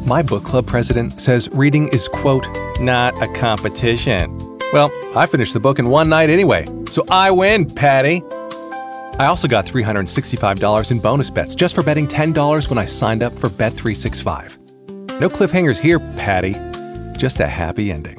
My book club president says reading is, quote, not a competition. Well, I finished the book in one night anyway, so I win, Patty. I also got $365 in bonus bets just for betting $10 when I signed up for Bet365. No cliffhangers here, Patty. Just a happy ending.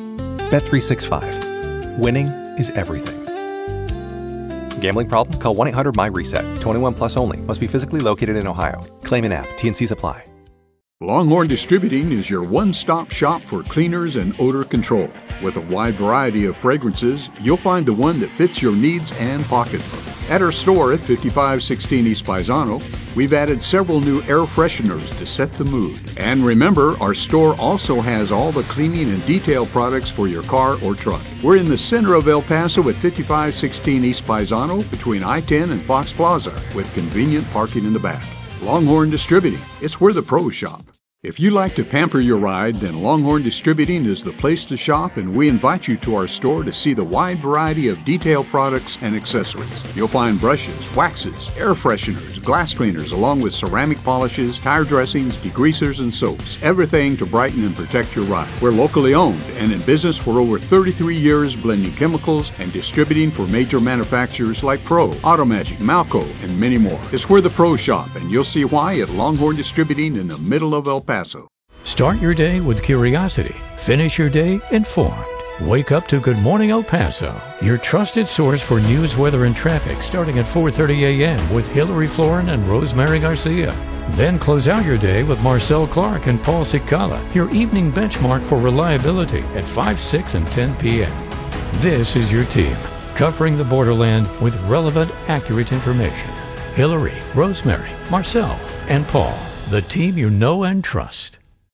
Bet365. Winning is everything. Gambling problem? Call 1-800-MY-RESET. 21 plus only. Must be physically located in Ohio. Claim in app. T&Cs apply. Longhorn Distributing is your one-stop shop for cleaners and odor control. With a wide variety of fragrances, you'll find the one that fits your needs and pocketbook. At our store at 5516 East Paisano, we've added several new air fresheners to set the mood. And remember, our store also has all the cleaning and detail products for your car or truck. We're in the center of El Paso at 5516 East Paisano between I-10 and Fox Plaza with convenient parking in the back. Longhorn Distributing, it's where the pros shop. If you like to pamper your ride, then Longhorn Distributing is the place to shop, and we invite you to our store to see the wide variety of detail products and accessories. You'll find brushes, waxes, air fresheners, glass cleaners, along with ceramic polishes, tire dressings, degreasers, and soaps. Everything to brighten and protect your ride. We're locally owned and in business for over 33 years, blending chemicals and distributing for major manufacturers like Pro, Automagic, Malco, and many more. It's where the pros shop, and you'll see why at Longhorn Distributing in the middle of El Paso. Start your day with curiosity. Finish your day informed. Wake up to Good Morning El Paso, your trusted source for news, weather, and traffic, starting at 4:30 a.m. with Hillary Florin and Rosemary Garcia. Then close out your day with Marcel Clark and Paul Cicala, your evening benchmark for reliability at 5, 6, and 10 p.m. This is your team, covering the borderland with relevant, accurate information. Hillary, Rosemary, Marcel, and Paul, the team you know and trust.